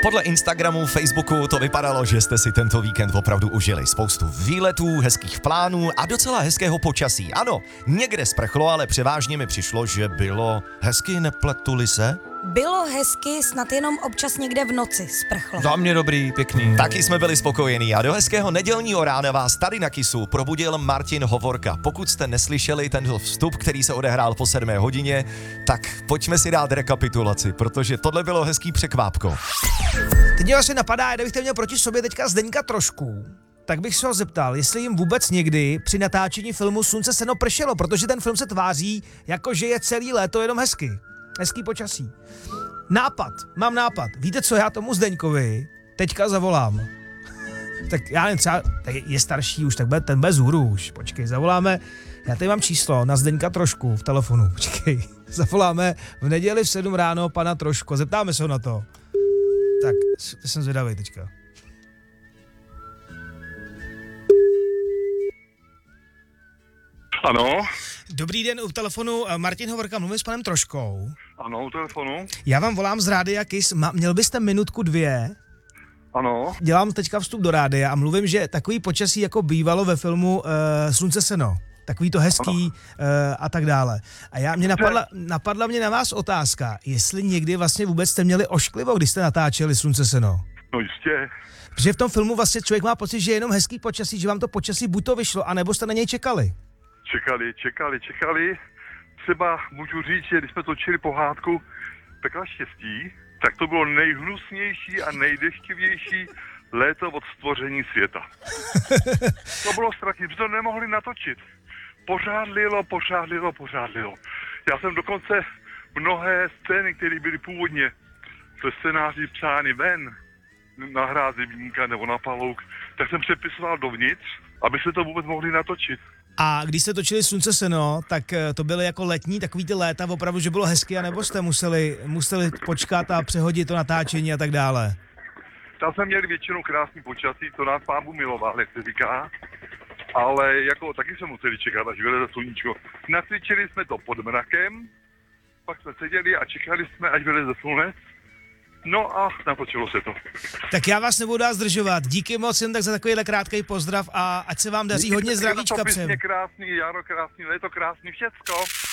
Podle Instagramu, Facebooku to vypadalo, že jste si tento víkend opravdu užili. Spoustu výletů, hezkých plánů a docela hezkého počasí. Ano, někde sprchlo, ale převážně mi přišlo, že bylo hezky, nepletuli se? Bylo hezky, snad jenom občas někde v noci sprchlo. Za mě dobrý, pěkný. Taky jsme byli spokojení a do hezkého nedělního rána vás tady na Kisu probudil Martin Hovorka. Pokud jste neslyšeli ten vstup, který se odehrál po 7 hodině, tak pojďme si dát rekapitulaci, protože tohle bylo hezký překvápko. Teď mě vlastně napadá, kdybych měl proti sobě teďka Zdeňka Trošku, tak bych se ho zeptal, jestli jim vůbec někdy při natáčení filmu Slunce seno pršelo, protože ten film se tváří, jako že je celý léto jenom hezky. Hezký počasí. Mám nápad. Víte co, já tomu Zdeňkovi teďka zavolám. Tak já nevím, třeba je starší už, tak ten bez hůru už. Počkej, zavoláme. Já tady mám číslo na Zdeňka Trošku v telefonu. Počkej, zavoláme v neděli v 7 ráno pana Trošku. Zeptáme se ho na to. Tak, jsem zvědavý teďka. Ano. Dobrý den, u telefonu Martin Hovorka, mluvím s panem Troškou. Ano, u telefonu. Já vám volám z Rádia Kiss, měl byste minutku 2? Ano. Dělám teďka vstup do rádia a mluvím, že takový počasí jako bývalo ve filmu Slunce seno. Takový to hezký a tak dále. A napadla mě na vás otázka, jestli někdy vlastně vůbec jste měli ošklivo, když jste natáčeli Slunce seno. No jistě. Protože v tom filmu vlastně člověk má pocit, že je jenom hezký počasí, že vám to počasí buď to vyšlo, anebo jste na něj čekali. Čekali. Třeba můžu říct, že když jsme točili pohádku Pekla štěstí, tak to bylo nejhnusnější a nejdeštivější léto od stvoření světa. To bylo strašné, že to nemohli natočit. Pořád lilo. Já jsem dokonce mnohé scény, které byly původně ze scénáři psány ven, na hrázi Vínka nebo na Palouk, tak jsem přepisoval dovnitř, aby se to vůbec mohli natočit. A když jste točili Slunce seno, tak to byly jako letní, takový ty léta, opravdu, že bylo hezky, anebo jste museli počkat a přehodit to natáčení a tak dále? Tam jsme měli většinou krásný počasí, to nás Pán Bůh miloval, jak se říká, ale jako taky jsme museli čekat, až vyleze sluníčko. Nacvičili jsme to pod mrakem, pak jsme seděli a čekali jsme, až vyleze slunec. No a natočilo se to. Tak já vás nebudu dál zdržovat. Díky moc jen tak za takovýhle krátký pozdrav a ať se vám daří hodně zdravíčka přejem. Je to krásný, jaro krásný, léto krásný, všecko.